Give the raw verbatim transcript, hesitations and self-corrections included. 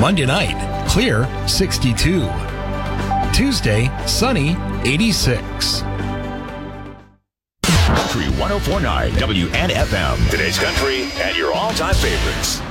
Monday night, clear, sixty-two. Tuesday, sunny, eighty-six. Country one oh four point nine W N F M. Today's country and your all-time favorites.